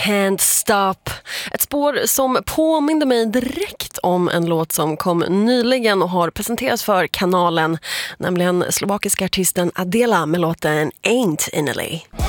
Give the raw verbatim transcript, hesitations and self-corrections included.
Can't Stop. Ett spår som påminde mig direkt om en låt som kom nyligen och har presenterats för kanalen, nämligen slovakiska artisten Adela med låten Ain't in L A.